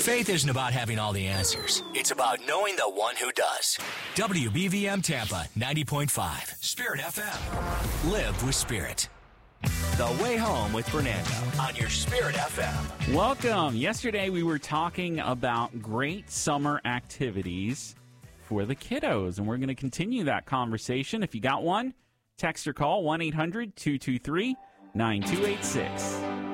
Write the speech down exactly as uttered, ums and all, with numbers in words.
Faith isn't about having all the answers. It's about knowing the one who does. W B V M Tampa ninety point five, Spirit F M. Live with Spirit. The Way Home with Fernando on your Spirit F M. Welcome. Yesterday we were talking about great summer activities for the kiddos, and we're going to continue that conversation. If you got one, text or call one eight hundred two two three nine two eight six.